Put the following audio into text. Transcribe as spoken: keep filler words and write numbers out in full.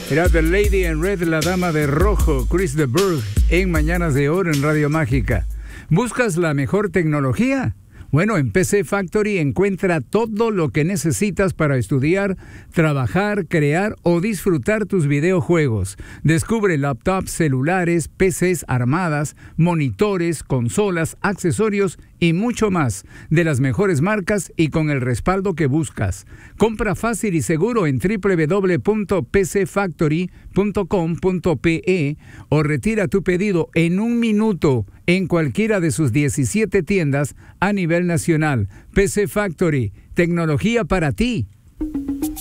Era The Lady in Red, la dama de rojo, Chris de Burgh, en Mañanas de Oro en Radio Mágica. ¿Buscas la mejor tecnología? Bueno, en P C Factory encuentra todo lo que necesitas para estudiar, trabajar, crear o disfrutar tus videojuegos. Descubre laptops, celulares, P Cs armadas, monitores, consolas, accesorios y mucho más, de las mejores marcas y con el respaldo que buscas. Compra fácil y seguro en doble u doble u doble u punto p c factory punto com punto p e o retira tu pedido en un minuto en cualquiera de sus diecisiete tiendas a nivel nacional. P C Factory, tecnología para ti.